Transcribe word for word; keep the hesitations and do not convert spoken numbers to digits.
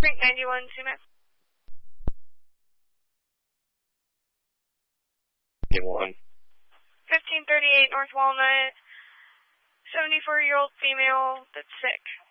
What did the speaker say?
Frank ninety-one, Sumac. ninety-one. fifteen thirty-eight North Walnut, seventy-four-year-old female that's sick.